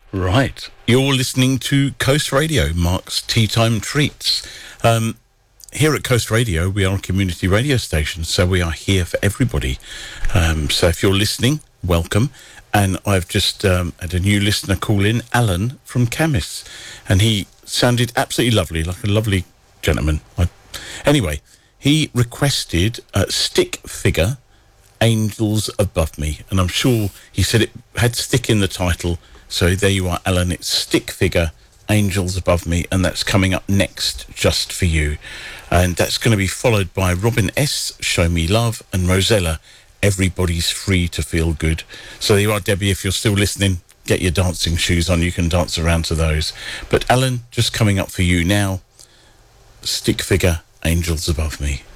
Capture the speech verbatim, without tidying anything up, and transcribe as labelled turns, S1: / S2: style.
S1: Right. You're listening to Coast Radio, Mark's Tea Time Treats. Um, here at Coast Radio, we are a community radio station, so we are here for everybody. Um, so if you're listening, welcome. And I've just um, had a new listener call in, Alan from Camis, and he sounded absolutely lovely, like a lovely gentleman. I, anyway, he requested uh, Stick Figure, Angels Above Me, and I'm sure he said it had stick in the title. So there you are, Alan. It's Stick Figure, Angels Above Me, and that's coming up next just for you. And that's going to be followed by Robin S., Show Me Love, and Rosella, Everybody's Free to Feel Good. So there you are, Debbie. If you're still listening, get your dancing shoes on. You can dance around to those. But Alan, just coming up for you now, Stick Figure, Angels Above Me.